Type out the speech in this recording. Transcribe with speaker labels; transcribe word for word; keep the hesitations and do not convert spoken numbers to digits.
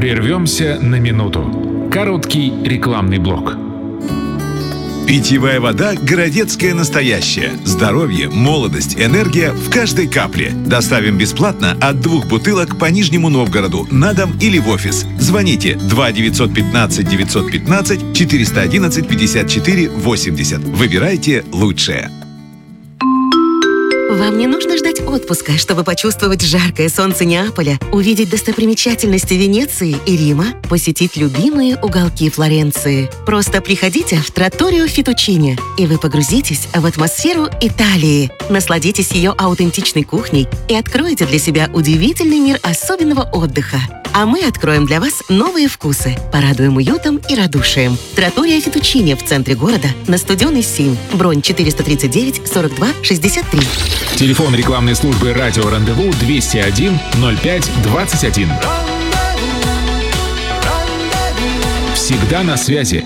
Speaker 1: Прервемся на минуту. Короткий рекламный блок.
Speaker 2: Питьевая вода «Городецкая настоящая». Здоровье, молодость, энергия в каждой капле. Доставим бесплатно от двух бутылок по Нижнему Новгороду на дом или в офис. Звоните два девятьсот пятнадцать девятьсот пятнадцать четыреста одиннадцать пятьдесят четыре восемьдесят. Выбирайте лучшее.
Speaker 3: Вам не нужно ждать отпуска, чтобы почувствовать жаркое солнце Неаполя, увидеть достопримечательности Венеции и Рима, посетить любимые уголки Флоренции. Просто приходите в Тратторио Фетучини, и вы погрузитесь в атмосферу Италии. Насладитесь ее аутентичной кухней и откроете для себя удивительный мир особенного отдыха. А мы откроем для вас новые вкусы, порадуем уютом и радушием. Тратторио Фетучини в центре города, на Студенной семь. Бронь четыреста тридцать девять сорок два шестьдесят три.
Speaker 1: Телефон рекламной службы «Радио Рандеву» двести один ноль пять двадцать один. Всегда на связи.